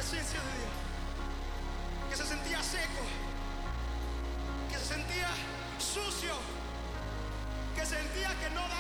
presencia de Dios, que se sentía seco, que se sentía sucio, que sentía que no daba